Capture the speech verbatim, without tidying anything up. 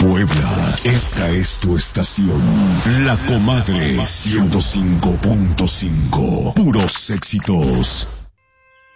Puebla, esta es tu estación. La Comadre ciento cinco punto cinco. Puros éxitos.